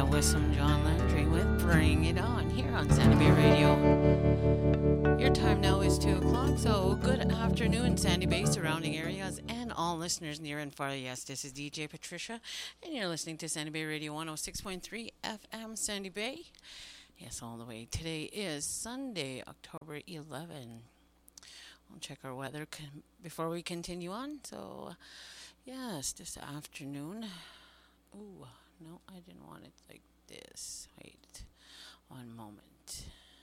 with some John Landry with Bring It On here on Sandy Bay Radio. Your time now is 2 o'clock, so good afternoon, Sandy Bay, surrounding areas, and all listeners near and far. Yes, this is DJ Patricia, and you're listening to Sandy Bay Radio 106.3 FM Sandy Bay. Yes, all the way. Today is Sunday, October 11. We'll check our weather before we continue on. So, yes, this afternoon. Ooh, no, I didn't want it like this. Wait, one moment.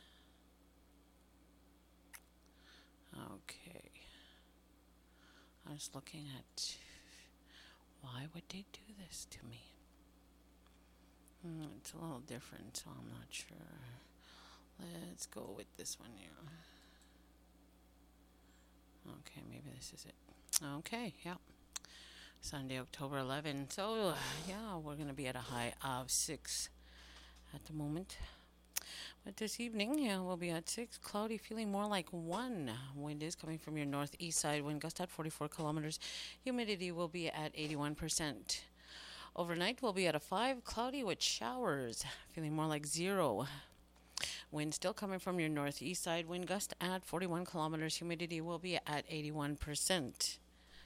Okay. I was looking at why would they do this to me? It's a little different, so I'm not sure. Let's go with this one here. Okay, maybe this is it. Okay, yeah. Sunday, October 11. So, yeah, we're going to be at a high of 6 at the moment. But this evening, yeah, we'll be at 6. Cloudy, feeling more like 1. Wind is coming from your northeast side. Wind gust at 44 kilometers. Humidity will be at 81%. Overnight, we'll be at a 5. Cloudy with showers. Feeling more like 0. Wind still coming from your northeast side. Wind gust at 41 kilometers. Humidity will be at 81%.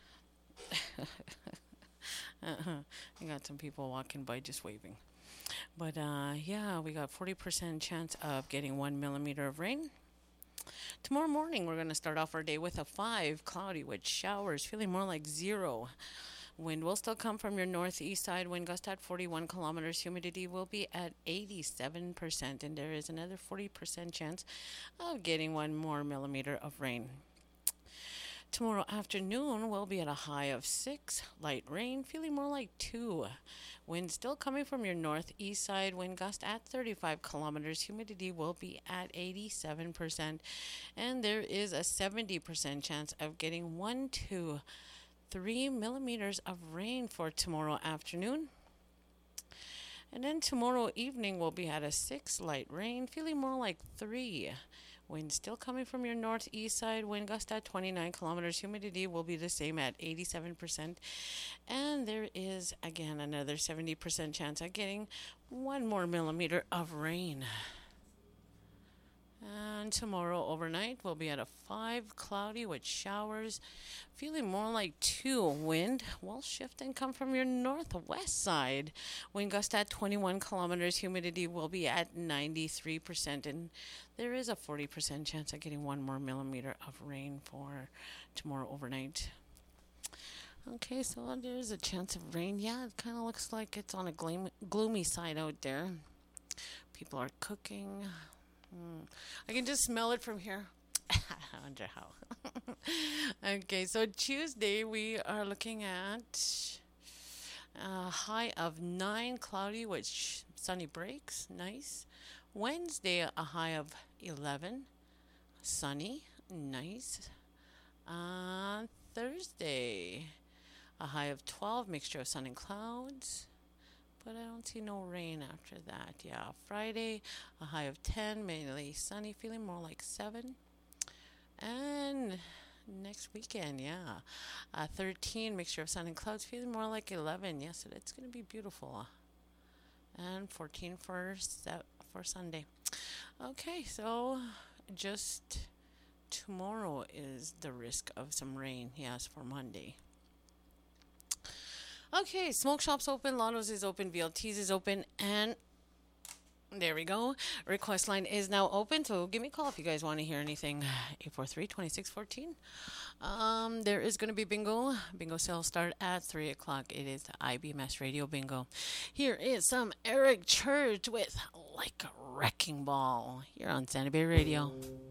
You got some people walking by just waving. But, yeah, we got 40% chance of getting 1 millimeter of rain. Tomorrow morning, we're going to start off our day with a 5. Cloudy with showers. Feeling more like 0. Wind will still come from your northeast side. Wind gust at 41 kilometers. Humidity will be at 87%. And there is another 40% chance of getting 1 more millimeter of rain. Tomorrow afternoon, we'll be at a high of 6. Light rain, feeling more like 2. Wind still coming from your northeast side. Wind gust at 35 kilometers. Humidity will be at 87%. And there is a 70% chance of getting 1 to 3 millimeters of rain for tomorrow afternoon. And then tomorrow evening, we'll be at a 6. Light rain, feeling more like 3. Wind still coming from your northeast side. Wind gust at 29 kilometers. Humidity will be the same at 87%. And there is, again, another 70% chance of getting 1 more millimeter of rain. And tomorrow overnight, we'll be at a 5. Cloudy with showers. Feeling more like 2. Wind will shift and come from your northwest side. Wind gust at 21 kilometers. Humidity will be at 93%. And there is a 40% chance of getting 1 more millimeter of rain for tomorrow overnight. Okay, so there's a chance of rain. Yeah, it kind of looks like it's on a gloomy side out there. People are cooking. I can just smell it from here. I wonder how. Okay, so Tuesday we are looking at a high of 9, cloudy with sunny breaks. Nice. Wednesday, a high of 11, sunny. Nice. Thursday, a high of 12, mixture of sun and clouds. But I don't see no rain after that. Yeah, Friday, a high of 10, mainly sunny, feeling more like 7. And next weekend, yeah, 13, mixture of sun and clouds, feeling more like 11. Yes, it's going to be beautiful. And 14 for Sunday. Okay, so just tomorrow is the risk of some rain, yes, for Monday. Okay, smoke shops open, Lottos is open, VLTs is open, and there we go. Request line is now open, so give me a call if you guys want to hear anything. 843-2614. There is going to be bingo. Bingo sales start at 3 o'clock. It is the IBMS Radio Bingo. Here is some Eric Church with Like a Wrecking Ball here on Sandy Bay Radio.